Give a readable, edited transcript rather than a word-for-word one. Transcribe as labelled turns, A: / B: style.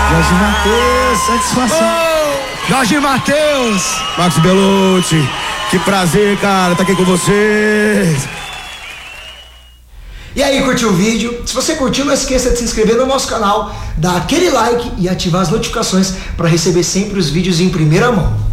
A: Jorge Mateus, satisfação.
B: Jorge Mateus.
A: Max Belucci, que prazer, cara, tá aqui com vocês.
C: E aí, curtiu o vídeo? Se você curtiu, não esqueça de se inscrever no nosso canal, dar aquele like e ativar as notificações para receber sempre os vídeos em primeira mão.